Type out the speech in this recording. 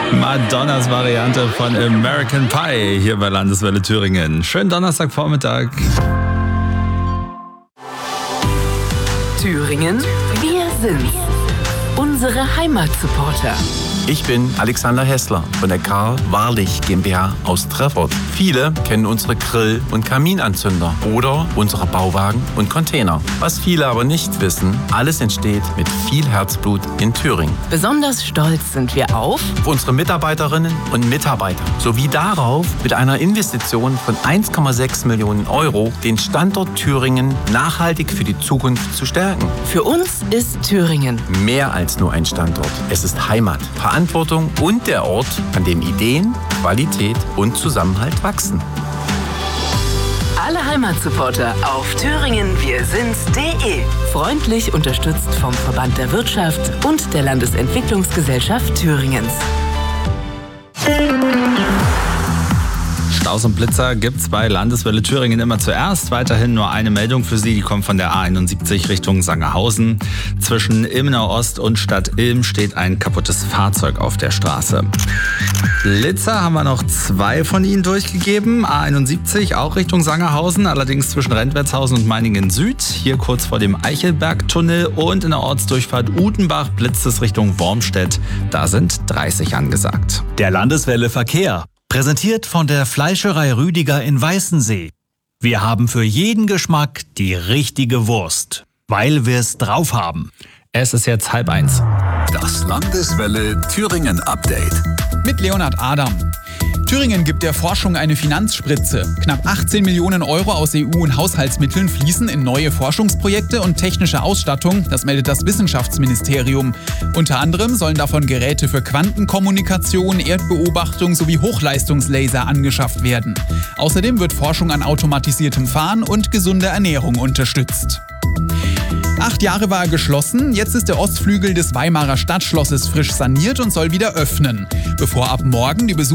Madonnas Variante von American Pie hier bei Landeswelle Thüringen. Schönen Donnerstagvormittag. Thüringen, wir sind's. Unsere Heimatsupporter. Ich bin Alexander Hessler von der Karl Wahrlich GmbH aus Treffort. Viele kennen unsere Grill- und Kaminanzünder oder unsere Bauwagen und Container. Was viele aber nicht wissen, alles entsteht mit viel Herzblut in Thüringen. Besonders stolz sind wir auf Unsere Mitarbeiterinnen und Mitarbeiter sowie darauf, mit einer Investition von 1,6 Millionen Euro den Standort Thüringen nachhaltig für die Zukunft zu stärken. Für uns ist Thüringen Mehr als nur ein Standort. Es ist Heimat, Verantwortung und der Ort, an dem Ideen, Qualität und Zusammenhalt wachsen. alle Heimatsupporter auf thüringenwirsind's.de. Freundlich unterstützt vom Verband der Wirtschaft und der Landesentwicklungsgesellschaft Thüringens. Staus und Blitzer gibt's bei Landeswelle Thüringen immer zuerst. Weiterhin nur eine Meldung für Sie, die kommt von der A71 Richtung Sangerhausen. Zwischen Ilmenau Ost und Stadt Ilm steht ein kaputtes Fahrzeug auf der Straße. Blitzer haben wir noch 2 von Ihnen durchgegeben. A71 auch Richtung Sangerhausen, allerdings zwischen Rentwertshausen und Meiningen Süd. Hier kurz vor dem Eichelbergtunnel und in der Ortsdurchfahrt Utenbach blitzt es Richtung Wormstedt. Da sind 30 angesagt. Der Landeswelle Verkehr. Präsentiert von der Fleischerei Rüdiger in Weißensee. Wir haben für jeden Geschmack die richtige Wurst, weil wir es drauf haben. Es ist jetzt 12:30. Das Landeswelle Thüringen Update. Mit Leonhard Adam. Thüringen gibt der Forschung eine Finanzspritze. Knapp 18 Millionen Euro aus EU- und Haushaltsmitteln fließen in neue Forschungsprojekte und technische Ausstattung. Das meldet das Wissenschaftsministerium. Unter anderem sollen davon Geräte für Quantenkommunikation, Erdbeobachtung sowie Hochleistungslaser angeschafft werden. Außerdem wird Forschung an automatisiertem Fahren und gesunder Ernährung unterstützt. 8 Jahre war er geschlossen, jetzt ist der Ostflügel des Weimarer Stadtschlosses frisch saniert und soll wieder öffnen. Bevor ab morgen die